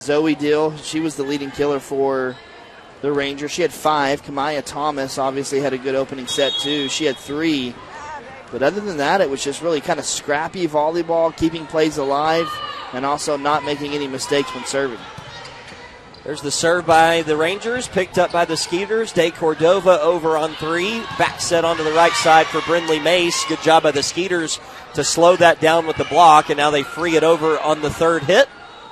Zoe Deal, she was the leading killer for the Rangers. She had 5. Kamaya Thomas obviously had a good opening set too. She had 3. But other than that, it was just really kind of scrappy volleyball, keeping plays alive, and also not making any mistakes when serving. There's the serve by the Rangers, picked up by the Skeeters. De Cordova over on 3. Back set onto the right side for Brindley Mace. Good job by the Skeeters to slow that down with the block, and now they free it over on the third hit.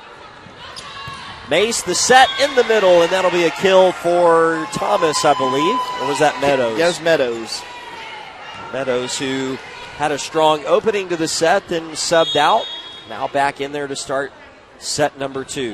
Mace, the set in the middle, and that'll be a kill for Thomas, I believe. Or was that Meadows? Yes, Meadows. Meadows, who had a strong opening to the set, then subbed out. Now back in there to start set number 2.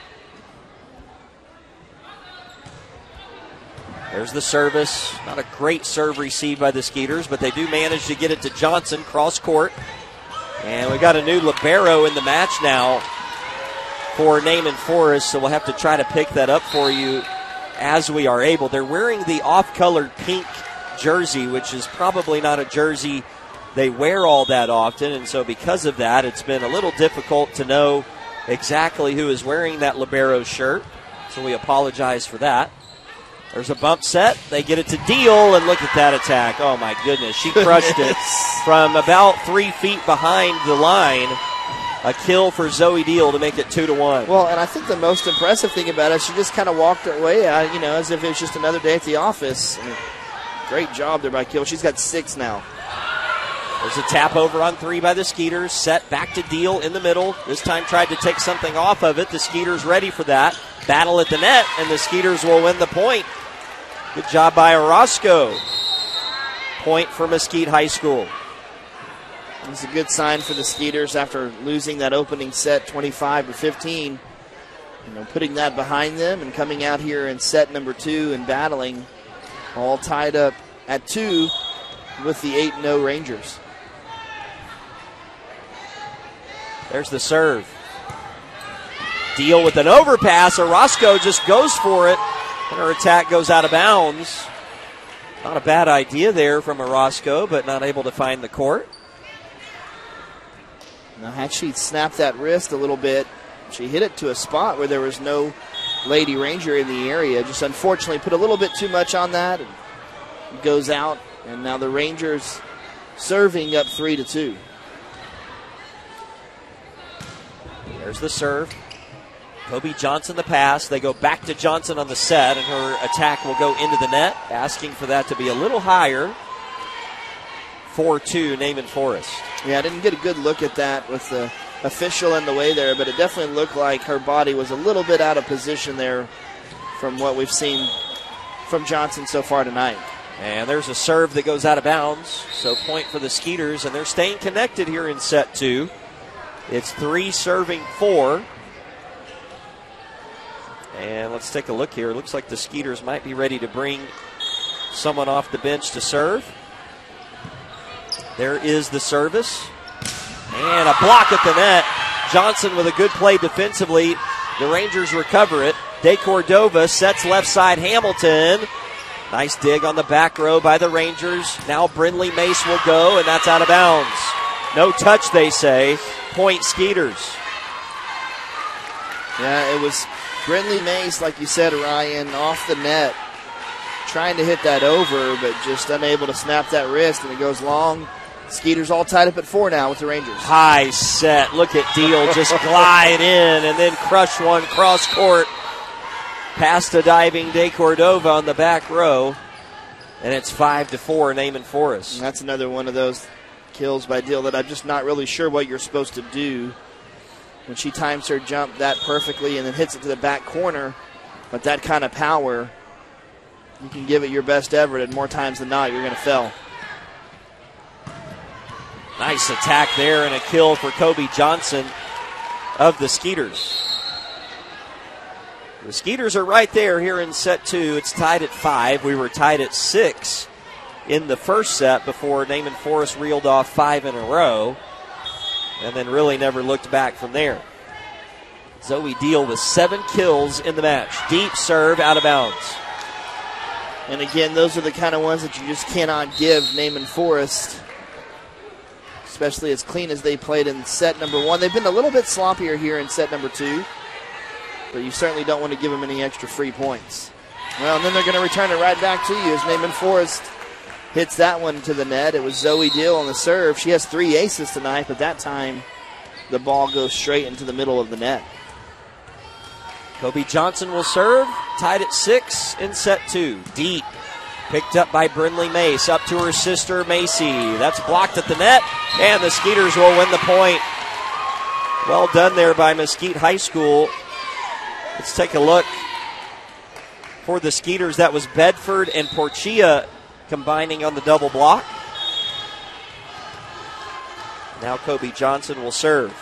There's the service. Not a great serve received by the Skeeters, but they do manage to get it to Johnson, cross court. And we got a new libero in the match now for Naaman Forest, so we'll have to try to pick that up for you as we are able. They're wearing the off-colored pink jersey, which is probably not a jersey they wear all that often, and so because of that, it's been a little difficult to know exactly who is wearing that libero shirt, so we apologize for that. There's a bump set. They get it to Deal, and look at that attack. Oh, my goodness. She crushed it from about 3 feet behind the line. A kill for Zoe Deal to make it 2-1. Well, and I think the most impressive thing about it, she just kind of walked away, as if it was just another day at the office. I mean, great job there by Kill. She's got 6 now. There's a tap over on 3 by the Skeeters. Set back to Deal in the middle. This time tried to take something off of it. The Skeeters ready for that. Battle at the net, and the Skeeters will win the point. Good job by Orozco. Point for Mesquite High School. It's a good sign for the Skeeters after losing that opening set 25-15. Putting that behind them and coming out here in set number 2 and battling, all tied up at 2 with the 8-0 Rangers. There's the serve. Deal with an overpass. Orozco just goes for it, and her attack goes out of bounds. Not a bad idea there from Orozco, but not able to find the court. Now, had she snapped that wrist a little bit, she hit it to a spot where there was no Lady Ranger in the area. Just unfortunately put a little bit too much on that. And it goes out, and now the Rangers serving up 3-2. There's the serve. Kobe Johnson the pass. They go back to Johnson on the set, and her attack will go into the net, asking for that to be a little higher. 4-2, Naaman Forest. Yeah, I didn't get a good look at that with the official in the way there, but it definitely looked like her body was a little bit out of position there from what we've seen from Johnson so far tonight. And there's a serve that goes out of bounds, so point for the Skeeters, and they're staying connected here in set 2. It's 3 serving 4. And let's take a look here. It looks like the Skeeters might be ready to bring someone off the bench to serve. There is the service. And a block at the net. Johnson with a good play defensively. The Rangers recover it. De Cordova sets left side Hamilton. Nice dig on the back row by the Rangers. Now Brindley Mace will go, and that's out of bounds. No touch, they say. Point Skeeters. Yeah, it was Brindley Mace, like you said, Ryan, off the net. Trying to hit that over, but just unable to snap that wrist, and it goes long. Skeeters all tied up at 4 now with the Rangers. High set. Look at Deal just glide in and then crush one cross court. Past a diving De Cordova on the back row. And it's 5-4, Naaman Forest. And that's another one of those kills by Deal that I'm just not really sure what you're supposed to do. When she times her jump that perfectly and then hits it to the back corner, but that kind of power, you can give it your best effort, and more times than not, you're going to fail. Nice attack there and a kill for Kobe Johnson of the Skeeters. The Skeeters are right there here in set 2. It's tied at 5. We were tied at 6 in the first set before Naaman Forest reeled off 5 in a row and then really never looked back from there. Zoe Deal with 7 kills in the match. Deep serve out of bounds. And again, those are the kind of ones that you just cannot give Naaman Forest, especially as clean as they played in set number 1. They've been a little bit sloppier here in set number 2. but you certainly don't want to give them any extra free points. Well, and then they're going to return it right back to you as Naaman Forest hits that one to the net. It was Zoe Deal on the serve. She has 3 aces tonight, but that time the ball goes straight into the middle of the net. Kobe Johnson will serve, tied at 6 in set 2. Deep, picked up by Brindley Mace, up to her sister Macy. That's blocked at the net, and the Skeeters will win the point. Well done there by Mesquite High School. Let's take a look for the Skeeters. That was Bedford and Porchia combining on the double block. Now Kobe Johnson will serve.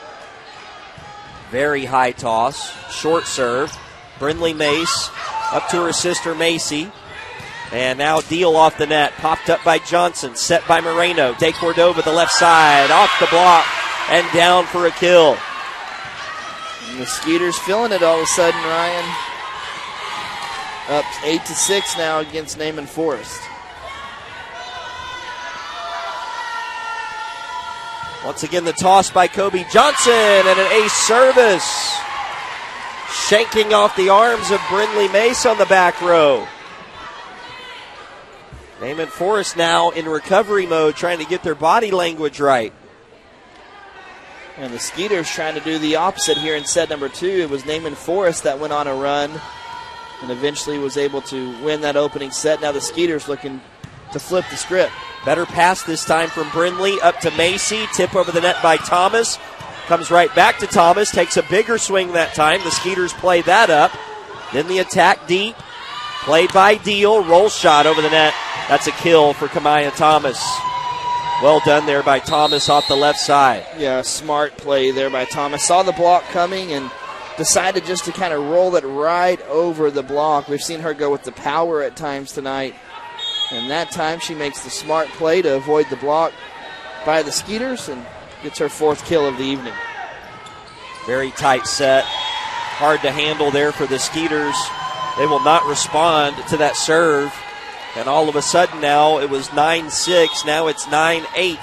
Very high toss, short serve. Brindley Mace up to her sister Macy. And now Deal off the net, popped up by Johnson, set by Moreno. De Cordova the left side, off the block, and down for a kill. And the Skeeters feeling it all of a sudden, Ryan. Up 8-6 now against Naaman Forest. Once again, the toss by Kobe Johnson and an ace service. Shanking off the arms of Brindley Mace on the back row. Naaman Forest now in recovery mode, trying to get their body language right. And the Skeeters trying to do the opposite here in set number 2. It was Naaman Forest that went on a run and eventually was able to win that opening set. Now the Skeeters looking to flip the script. Better pass this time from Brindley up to Macy. Tip over the net by Thomas. Comes right back to Thomas. Takes a bigger swing that time. The Skeeters play that up. Then the attack deep. Played by Deal. Roll shot over the net. That's a kill for Kamaya Thomas. Well done there by Thomas off the left side. Yeah, smart play there by Thomas. Saw the block coming and decided just to kind of roll it right over the block. We've seen her go with the power at times tonight. And that time she makes the smart play to avoid the block by the Skeeters and gets her 4th kill of the evening. Very tight set. Hard to handle there for the Skeeters. They will not respond to that serve. And all of a sudden now it was 9-6. Now it's 9-8.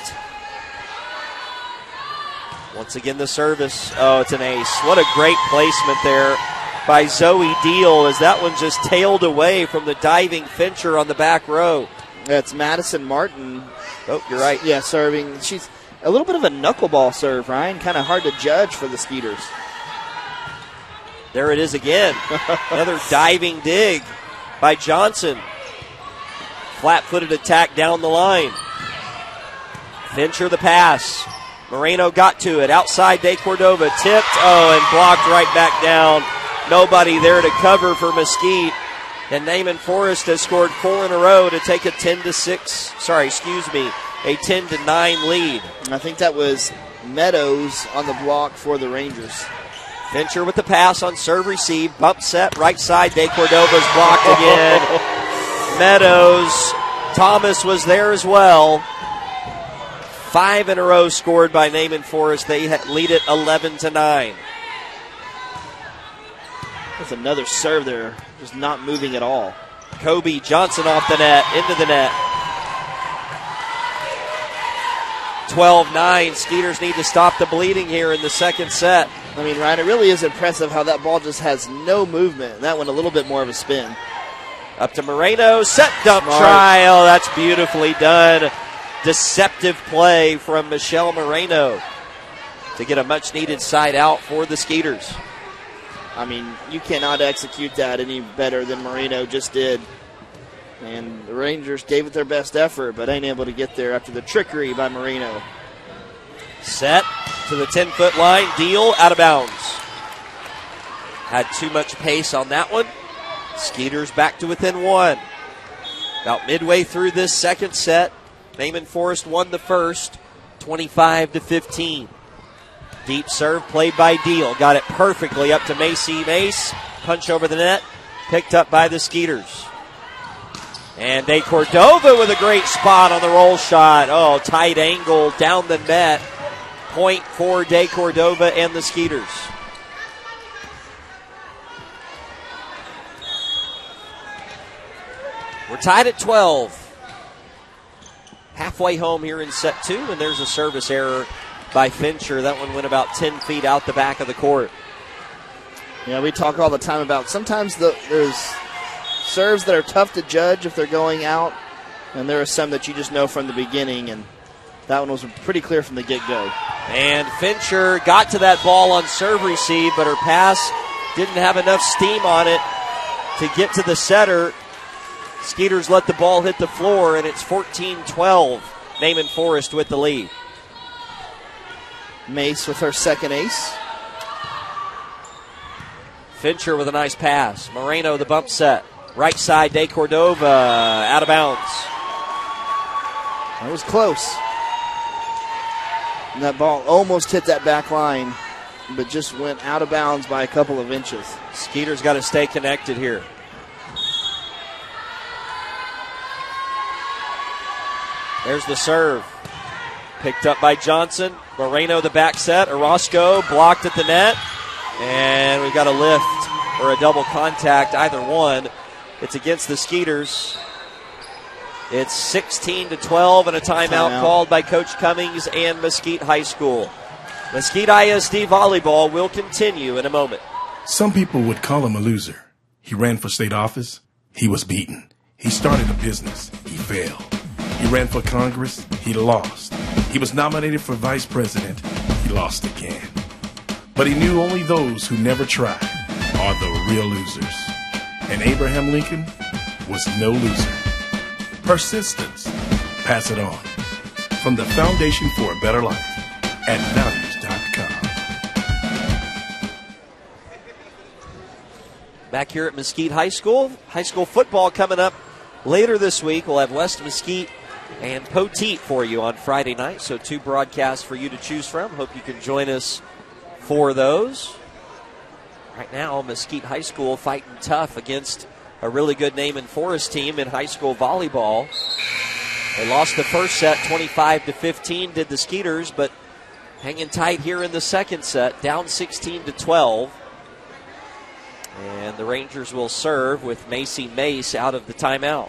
Once again the service. Oh, it's an ace. What a great placement there by Zoe Deal as that one just tailed away from the diving Fincher on the back row. That's Madison Martin. Oh, you're right. Yeah, serving. She's a little bit of a knuckleball serve, Ryan. Kind of hard to judge for the Skeeters. There it is again. Another diving dig by Johnson. Flat-footed attack down the line. Fincher the pass. Moreno got to it. Outside De Cordova. Tipped. Oh, and blocked right back down. Nobody there to cover for Mesquite. And Naaman Forest has scored 4 in a row to take a 10-6. Sorry, excuse me. A 10-9 lead. I think that was Meadows on the block for the Rangers. Fincher with the pass on serve receive. Bump set. Right side. De Cordova's blocked again. Meadows. Thomas was there as well. 5 in a row scored by Naaman Forest. They lead it 11-9. That's another serve there, just not moving at all. Kobe Johnson off the net, into the net. 12-9. Skeeters need to stop the bleeding here in the second set. I mean, Ryan, it really is impressive how that ball just has no movement. And that one a little bit more of a spin. Up to Moreno, set dump Smart. try. Oh, that's beautifully done. Deceptive play from Michelle Moreno to get a much-needed side out for the Skeeters. I mean, you cannot execute that any better than Moreno just did. And the Rangers gave it their best effort, but ain't able to get there after the trickery by Moreno. Set to the 10-foot line. Deal out of bounds. Had too much pace on that one. Skeeters back to within 1. About midway through this second set, Naaman Forest won the first, 25-15. Deep serve played by Deal. Got it perfectly up to Macy Mace. Punch over the net. Picked up by the Skeeters. And De Cordova with a great spot on the roll shot. Oh, tight angle down the net. Point for De Cordova and the Skeeters. We're tied at 12. Halfway home here in set 2, and there's a service error by Fincher. That one went about 10 feet out the back of the court. Yeah, we talk all the time about sometimes there's serves that are tough to judge if they're going out, and there are some that you just know from the beginning, and that one was pretty clear from the get-go. And Fincher got to that ball on serve receive, but her pass didn't have enough steam on it to get to the setter. Skeeters let the ball hit the floor, and it's 14-12. Naaman Forest with the lead. Mace with her second ace. Fincher with a nice pass. Moreno the bump set. Right side, De Cordova out of bounds. That was close. And that ball almost hit that back line, but just went out of bounds by a couple of inches. Skeeter's got to stay connected here. There's the serve. Picked up by Johnson. Moreno the back set. Orozco blocked at the net. And we've got a lift or a double contact, either one. It's against the Skeeters. It's 16-12 and a timeout called by Coach Cummings and Mesquite High School. Mesquite ISD volleyball will continue in a moment. Some people would call him a loser. He ran for state office. He was beaten. He started a business. He failed. He ran for Congress. He lost. He was nominated for vice president. He lost again. But he knew only those who never tried are the real losers. And Abraham Lincoln was no loser. Persistence. Pass it on. From the Foundation for a Better Life at values.com. Back here at Mesquite High school football coming up later this week. We'll have West Mesquite and Poteet for you on Friday night. So 2 broadcasts for you to choose from. Hope you can join us for those. Right now, Mesquite High School fighting tough against a really good Naaman Forest team in high school volleyball. They lost the first set 25-15, did the Skeeters, but hanging tight here in the second set, down 16-12. And the Rangers will serve with Macy Mace out of the timeout.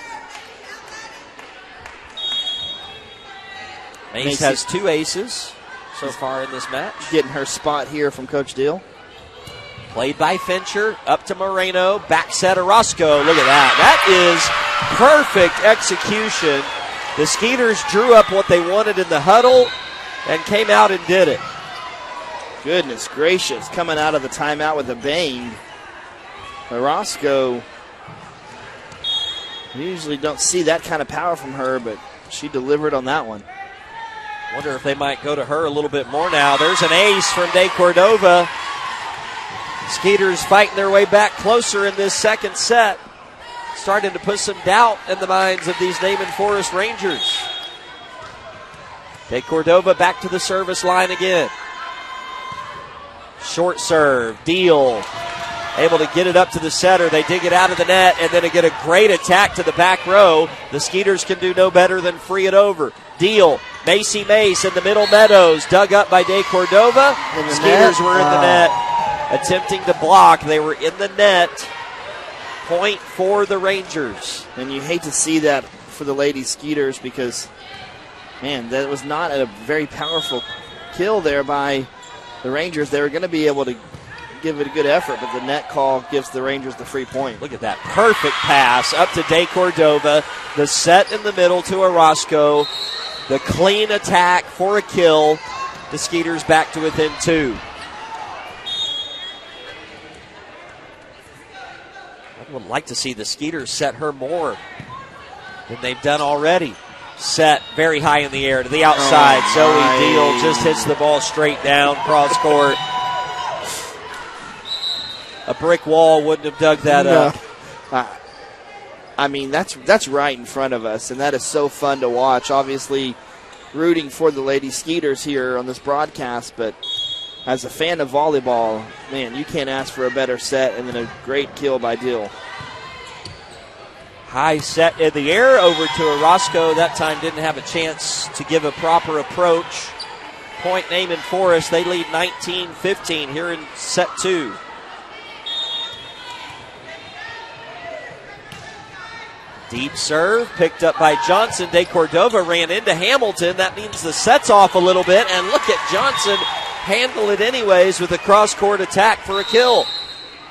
Mace has 2 aces so far in this match. Getting her spot here from Coach Deal. Played by Fincher, up to Moreno, back set Orozco. Look at that. That is perfect execution. The Skeeters drew up what they wanted in the huddle and came out and did it. Goodness gracious, coming out of the timeout with a bang. Orozco, you usually don't see that kind of power from her, but she delivered on that one. Wonder if they might go to her a little bit more now. There's an ace from De Cordova. Skeeters fighting their way back closer in this second set. Starting to put some doubt in the minds of these Naaman Forest Rangers. De Cordova back to the service line again. Short serve, Deal. Able to get it up to the setter. They dig it out of the net, and then they get a great attack to the back row. The Skeeters can do no better than free it over. Deal. Macy Mace in the middle meadows. Dug up by De Cordova. Skeeters were in the net. Attempting to block. They were in the net. Point for the Rangers. And you hate to see that for the Lady Skeeters because, man, that was not a very powerful kill there by the Rangers. They were going to be able to give it a good effort, but the net call gives the Rangers the free point. Look at that perfect pass up to De Cordova. The set in the middle to Orozco. The clean attack for a kill. The Skeeters back to within 2. I would like to see the Skeeters set her more than they've done already. Set very high in the air to the outside. Zoe Deal just hits the ball straight down, cross court. A brick wall wouldn't have dug that up. I mean, that's right in front of us, and that is so fun to watch. Obviously, rooting for the Lady Skeeters here on this broadcast, but as a fan of volleyball, man, you can't ask for a better set and then a great kill by Deal. High set in the air over to Orozco. That time didn't have a chance to give a proper approach. Point Naaman Forest. They lead 19-15 here in set 2. Deep serve picked up by Johnson. De Cordova ran into Hamilton. That means the set's off a little bit. And look at Johnson handle it anyways with a cross-court attack for a kill.